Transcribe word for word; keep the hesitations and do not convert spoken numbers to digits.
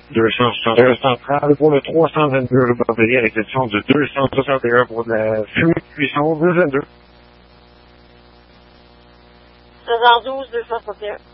deux cent soixante et un central pour le trois cent vingt-deux rue Barbéry à l'exception du deux cent soixante et un pour la fumée de cuisson deux vingt-deux. soixante-douze deux cent soixante et un.